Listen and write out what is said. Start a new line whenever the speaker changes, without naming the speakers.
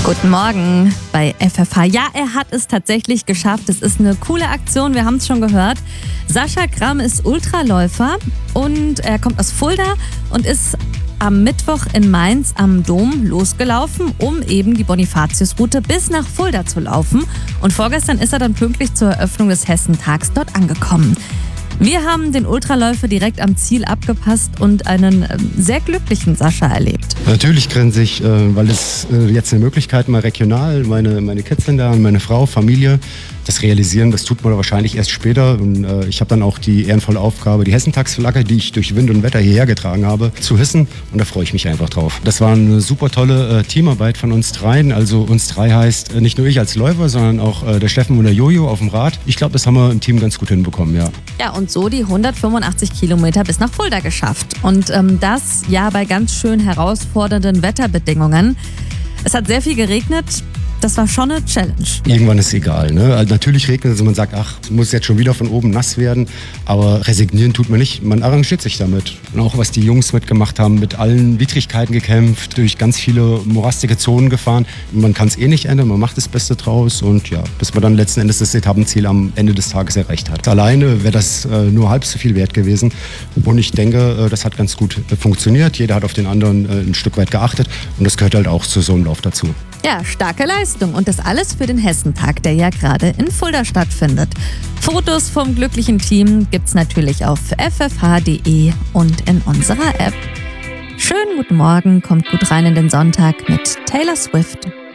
Guten Morgen bei FFH. Ja, er hat es tatsächlich geschafft. Es ist eine coole Aktion, wir haben es schon gehört. Sascha Gramm ist Ultraläufer und er kommt aus Fulda und ist am Mittwoch in Mainz am Dom losgelaufen, um eben die Bonifatius-Route bis nach Fulda zu laufen. Und vorgestern ist er dann pünktlich zur Eröffnung des Hessentags dort angekommen. Wir haben den Ultraläufer direkt am Ziel abgepasst und einen sehr glücklichen Sascha erlebt.
Natürlich grinse ich, weil es jetzt eine Möglichkeit mal regional, meine Kids sind da und meine Frau, Familie, das realisieren, das tut man wahrscheinlich erst später. Und ich habe dann auch die ehrenvolle Aufgabe, die Hessentagsflagge, die ich durch Wind und Wetter hierher getragen habe, zu hissen. Und da freue ich mich einfach drauf. Das war eine super tolle Teamarbeit von uns dreien. Also uns drei heißt nicht nur ich als Läufer, sondern auch der Steffen und der Jojo auf dem Rad. Ich glaube, das haben wir im Team ganz gut hinbekommen, ja.
Ja, und so die 185 Kilometer bis nach Fulda geschafft. Und das ja bei ganz schön herausfordernden Wetterbedingungen. Es hat sehr viel geregnet. Das war schon eine Challenge.
Irgendwann ist es egal, ne? Also natürlich regnet es und man sagt, ach, es muss jetzt schon wieder von oben nass werden. Aber resignieren tut man nicht. Man arrangiert sich damit. Und auch was die Jungs mitgemacht haben, mit allen Widrigkeiten gekämpft, durch ganz viele morastige Zonen gefahren. Man kann es eh nicht ändern, man macht das Beste draus. Und ja, bis man dann letzten Endes das Etappenziel am Ende des Tages erreicht hat. Alleine wäre das nur halb so viel wert gewesen. Und ich denke, das hat ganz gut funktioniert. Jeder hat auf den anderen ein Stück weit geachtet. Und das gehört halt auch zu so einem Lauf dazu.
Ja, starke Leistung und das alles für den Hessentag, der ja gerade in Fulda stattfindet. Fotos vom glücklichen Team gibt's natürlich auf ffh.de und in unserer App. Schönen guten Morgen, kommt gut rein in den Sonntag mit Taylor Swift.